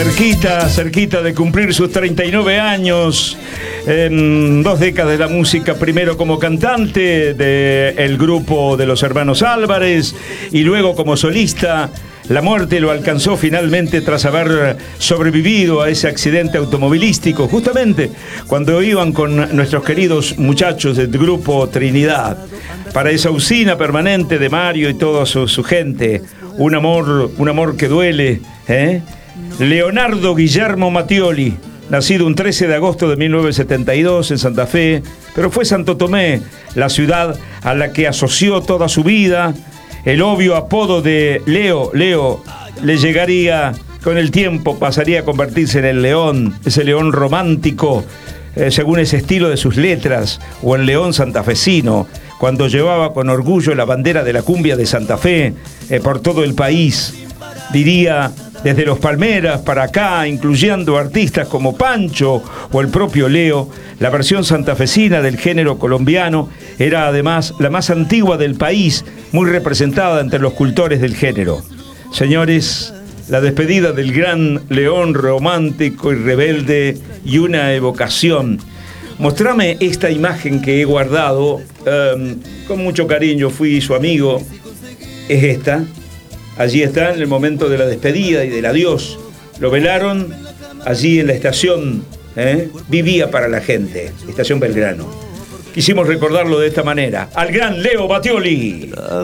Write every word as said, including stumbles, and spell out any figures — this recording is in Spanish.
Cerquita, cerquita de cumplir sus treinta y nueve años, en dos décadas de la música, primero como cantante del grupo de los hermanos Álvarez y luego como solista. La muerte lo alcanzó finalmente tras haber sobrevivido a ese accidente automovilístico, justamente cuando iban con nuestros queridos muchachos del grupo Trinidad, para esa usina permanente de Mario y toda su, su gente. Un amor, un amor que duele, ¿eh? Leonardo Guillermo Mattioli, nacido un trece de agosto de mil novecientos setenta y dos en Santa Fe, pero fue Santo Tomé la ciudad a la que asoció toda su vida. El obvio apodo de Leo, Leo, le llegaría con el tiempo, pasaría a convertirse en el León, ese León romántico, eh, según ese estilo de sus letras, o el León santafesino, cuando llevaba con orgullo la bandera de la cumbia de Santa Fe eh, por todo el país. Diría, desde los Palmeras para acá, incluyendo artistas como Pancho o el propio Leo, la versión santafesina del género colombiano era además la más antigua del país, muy representada entre los cultores del género. Señores, la despedida del gran León romántico y rebelde y una evocación. Mostrame esta imagen que he guardado, um, con mucho cariño, fui su amigo, es esta. Allí está en el momento de la despedida y del adiós. Lo velaron allí en la estación, ¿eh? Vivía para la gente, Estación Belgrano. Quisimos recordarlo de esta manera. Al gran Leo Mattioli.